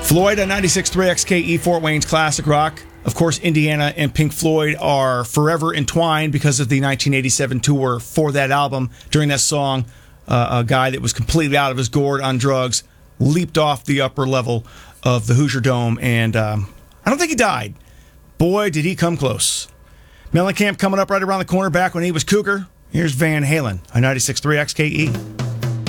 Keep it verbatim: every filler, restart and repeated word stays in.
Floyd on ninety-six point three X K E, Fort Wayne's classic rock. Of course, Indiana and Pink Floyd are forever entwined because of the nineteen eighty-seven tour for that album. During that song, uh, a guy that was completely out of his gourd on drugs leaped off the upper level of the Hoosier Dome, and um, I don't think he died. Boy, did he come close. Mellencamp coming up right around the corner back when he was Cougar. Here's Van Halen on ninety-six point three X K E.